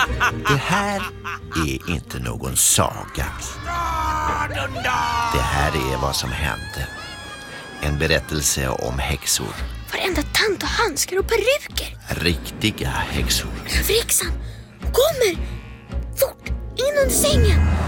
Det här är inte någon saga. Det här är vad som hände. En berättelse om häxor. Varenda tant och handskar och peruker. Riktiga häxor. Överhäxan kommer. Fort, in under sängen.